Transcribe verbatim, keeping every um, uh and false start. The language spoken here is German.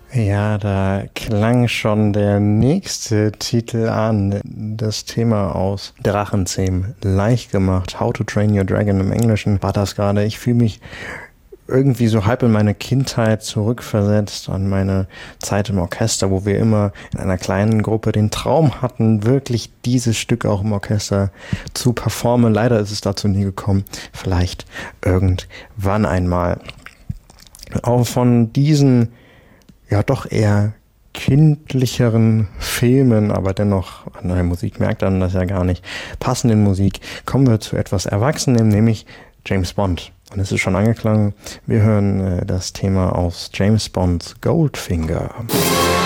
Ja, da klang schon der nächste Titel an. Das Thema aus Drachenzähmen leicht gemacht. How to Train Your Dragon im Englischen war das gerade. Ich fühle mich irgendwie so halb in meine Kindheit zurückversetzt, an meine Zeit im Orchester, wo wir immer in einer kleinen Gruppe den Traum hatten, wirklich dieses Stück auch im Orchester zu performen. Leider ist es dazu nie gekommen. Vielleicht irgendwann einmal. Auch von diesen ja doch eher kindlicheren Filmen, aber dennoch an der Musik merkt man das ja gar nicht, passenden Musik, kommen wir zu etwas Erwachsenem, nämlich James Bond. Und es ist schon angeklungen, wir hören äh, das Thema aus James Bonds Goldfinger.